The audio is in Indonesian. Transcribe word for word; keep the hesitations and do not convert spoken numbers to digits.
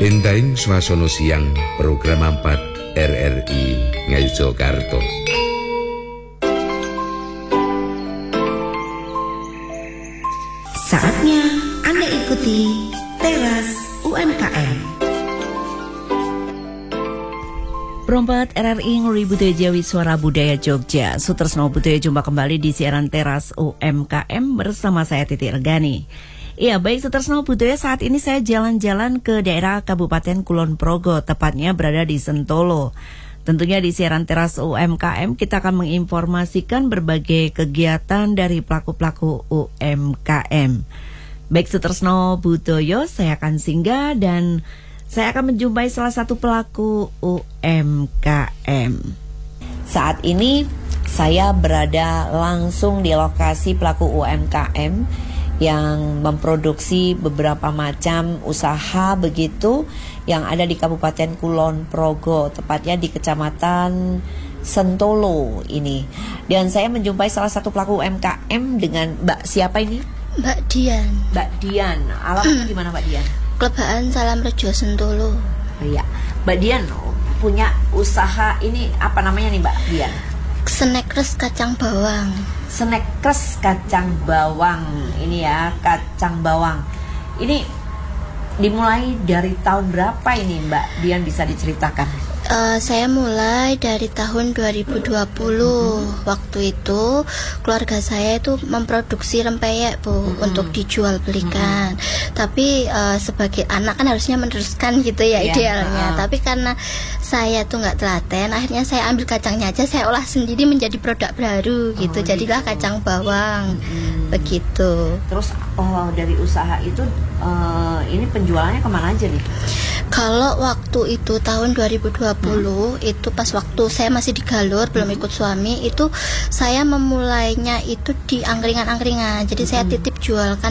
Entaing swasana siang program empat R R I Ngayogyakarta. Saatnya Anda ikuti Teras U M K M. Perompat R R I Nguri Budaya Jawi Suara Budaya Jogja. Sutresno Budaya jumpa kembali di siaran Teras U M K M bersama saya Titi Regani. Iya, baik Sutresno Budaya, saat ini saya jalan-jalan ke daerah Kabupaten Kulon Progo, tepatnya berada di Sentolo. Tentunya di siaran Teras U M K M kita akan menginformasikan berbagai kegiatan dari pelaku-pelaku U M K M. Baik Sutresno Budaya, saya akan singgah dan saya akan menjumpai salah satu pelaku U M K M. Saat ini saya berada langsung di lokasi pelaku U M K M yang memproduksi beberapa macam usaha begitu yang ada di Kabupaten Kulon Progo, tepatnya di Kecamatan Sentolo ini. Dan saya menjumpai salah satu pelaku U M K M dengan Mbak siapa ini? Mbak Dian. Mbak Dian. Alamatnya di mana Mbak Dian? Kelebaan Salam Rejo Sentolo. Iya. Mbak Dian punya usaha ini apa namanya nih Mbak Dian? Snackers kacang bawang. Snackers kacang bawang. Ini ya, kacang bawang. Ini dimulai dari tahun berapa ini Mbak Dian, bisa diceritakan? Uh, saya mulai dari tahun dua ribu dua puluh. Mm-hmm. Waktu itu keluarga saya itu memproduksi rempeyek Bu, mm-hmm. untuk dijual belikan. Mm-hmm. Tapi uh, sebagai anak kan harusnya meneruskan gitu ya, yeah. idealnya. Uh-huh. Tapi karena saya tuh nggak telaten, akhirnya saya ambil kacangnya aja, saya olah sendiri menjadi produk baru gitu. Oh, jadilah gitu. Kacang bawang. Mm-hmm. Begitu. Terus oh, dari usaha itu uh, ini penjualannya kemana aja nih? Kalau waktu itu tahun dua ribu dua puluh, hmm. itu pas waktu saya masih di Galur, belum ikut suami, itu saya memulainya itu di angkringan-angkringan. Jadi hmm. saya titip jualkan